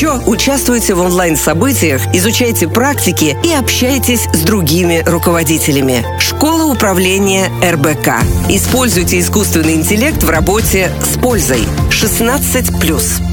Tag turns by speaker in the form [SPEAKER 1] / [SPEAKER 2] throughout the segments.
[SPEAKER 1] Участвуйте в онлайн-событиях, изучайте практики и общайтесь с другими руководителями. Школа управления РБК. Используйте искусственный интеллект в работе с пользой. 16+.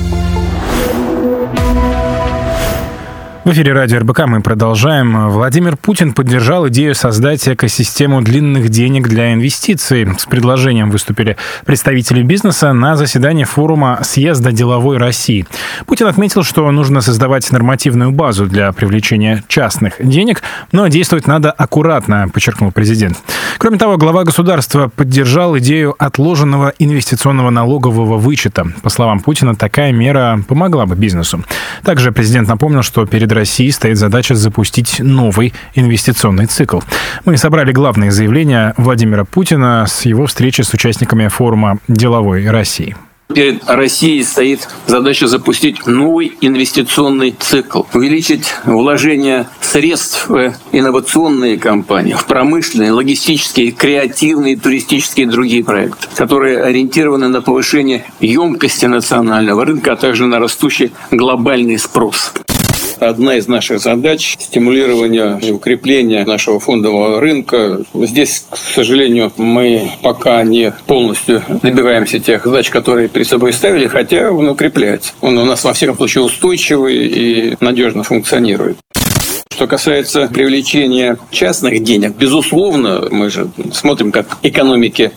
[SPEAKER 2] В эфире радио РБК мы продолжаем. Владимир Путин поддержал идею создать экосистему длинных денег для инвестиций. С предложением выступили представители бизнеса на заседании форума Съезда деловой России. Путин отметил, что нужно создавать нормативную базу для привлечения частных денег, но действовать надо аккуратно, подчеркнул президент. Кроме того, глава государства поддержал идею отложенного инвестиционного налогового вычета. По словам Путина, такая мера помогла бы бизнесу. Также президент напомнил, что перед России стоит задача запустить новый инвестиционный цикл. Мы собрали главные заявления Владимира Путина с его встречи с участниками форума деловой России.
[SPEAKER 3] Перед Россией стоит задача запустить новый инвестиционный цикл, увеличить вложения средств в инновационные компании, в промышленные, логистические, креативные, туристические и другие проекты, которые ориентированы на повышение емкости национального рынка, а также на растущий глобальный спрос. Одна из наших задач – стимулирование и укрепление нашего фондового рынка. Здесь, к сожалению, мы пока не полностью добиваемся тех задач, которые перед собой ставили, хотя он укрепляется. Он у нас, во всяком случае, устойчивый и надежно функционирует. Что касается привлечения частных денег, безусловно, мы же смотрим, как экономики